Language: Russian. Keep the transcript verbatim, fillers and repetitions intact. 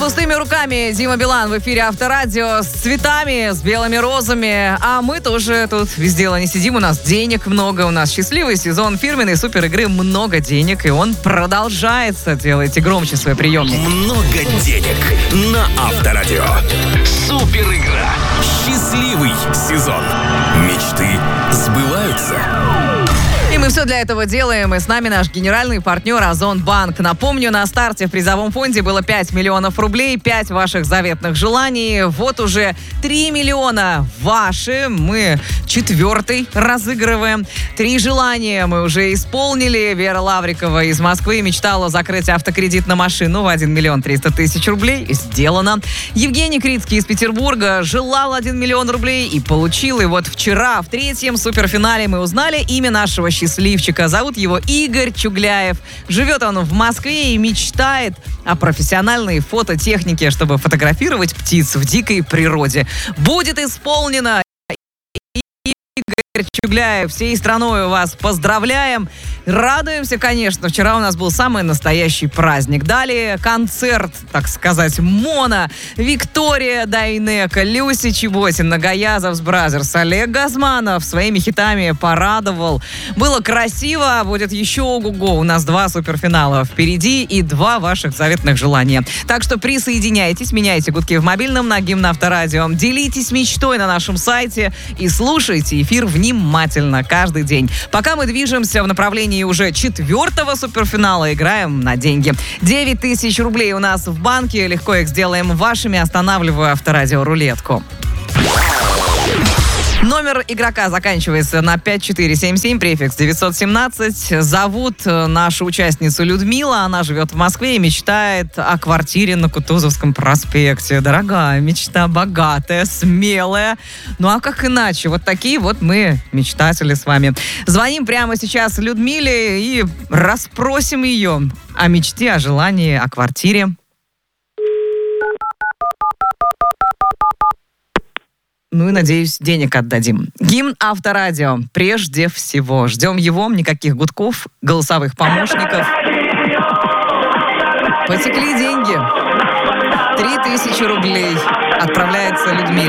пустыми руками Дима Билан в эфире Авторадио с цветами, с белыми розами. А мы тоже тут без дела не сидим. У нас денег много, у нас счастливый сезон фирменной супер игры «Много денег». И он продолжается. Делайте громче свой приемник. Много денег на Авторадио. Супер игра. Счастливый сезон. Мечты сбываются. И мы все для этого делаем. И с нами наш генеральный партнер Озонбанк. Напомню, на старте в призовом фонде было пять миллионов рублей, пять ваших заветных желаний. Вот уже три миллиона ваши. Мы четвертый разыгрываем. Три желания мы уже исполнили. Вера Лаврикова из Москвы мечтала закрыть автокредит на машину в один миллион триста тысяч рублей. Сделано. Евгений Крицкий из Петербурга желал один миллион рублей и получил. И вот вчера в третьем суперфинале мы узнали имя нашего счастливчика. Зовут его Игорь Чугляев. Живет он в Москве и мечтает о профессиональной фототехнике, чтобы фотографировать птиц в дикой природе. Будет исполнено. Игорь Чугляев, всей страной вас поздравляем. Радуемся, конечно. Вчера у нас был самый настоящий праздник. Далее концерт, так сказать, моно. Виктория Дайнеко, Люся Чеботина, Гаязовс Бразерс, Олег Газманов своими хитами порадовал. Было красиво. Будет еще ого-го. У нас два суперфинала впереди и два ваших заветных желания. Так что присоединяйтесь, меняйте гудки в мобильном на Гимн Авторадио. Делитесь мечтой на нашем сайте и слушайте эфир внимательно каждый день. Пока мы движемся в направлении уже четвертого суперфинала, играем на деньги. девять тысяч рублей у нас в банке. Легко их сделаем вашими. Останавливаю Авторадио рулетку. Номер игрока заканчивается на пять четыре семь семь, префикс девятьсот семнадцать. Зовут нашу участницу Людмила. Она живет в Москве и мечтает о квартире на Кутузовском проспекте. Дорогая мечта, богатая, смелая. Ну а как иначе? Вот такие вот мы мечтатели с вами. Звоним прямо сейчас Людмиле и расспросим ее о мечте, о желании, о квартире. Ну и, надеюсь, денег отдадим. Гимн Авторадио. Прежде всего. Ждем его. Никаких гудков, голосовых помощников. Потекли деньги. Три тысячи рублей отправляется Людмиле.